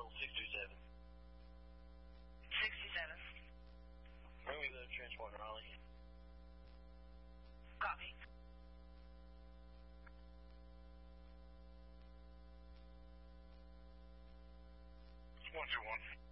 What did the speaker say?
627. 67. Bring me the transport in Raleigh. Copy. It's 121.